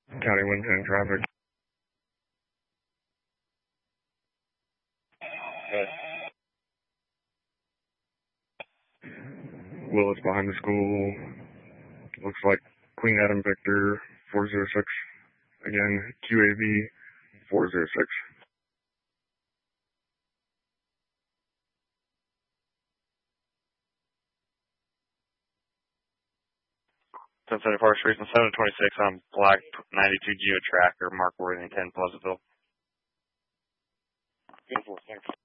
County 110 traffic. Willis behind the school. Looks like Queen Adam Victor 406. Again, QAV 406. 1074 Street and 726 on Black 92 Geo Tracker, Mark Worthington, Pleasantville. Beautiful, thanks.